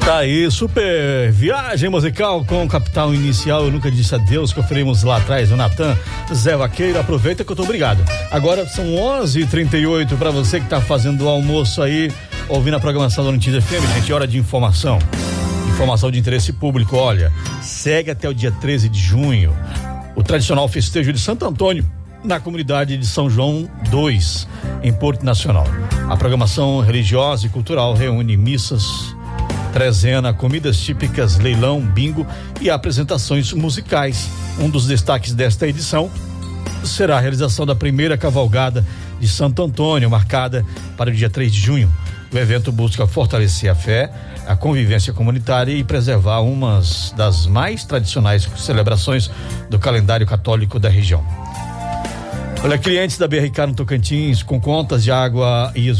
Tá aí, super viagem musical com Capital Inicial. Eu nunca disse adeus, que oferimos lá atrás o Natan, Zé Vaqueiro. Aproveita que eu tô obrigado. Agora são 11h38 para você que tá fazendo o almoço aí, ouvindo a programação da Notícia FM, gente. Hora de informação. Informação de interesse público. Olha, segue até o dia 13 de junho o tradicional festejo de Santo Antônio na comunidade de São João 2, em Porto Nacional. A programação religiosa e cultural reúne missas, trezena, comidas típicas, leilão, bingo e apresentações musicais. Um dos destaques desta edição será a realização da primeira cavalgada de Santo Antônio, marcada para o dia 3 de junho. O evento busca fortalecer a fé, a convivência comunitária e preservar uma das mais tradicionais celebrações do calendário católico da região. Olha, clientes da BRK no Tocantins com contas de água e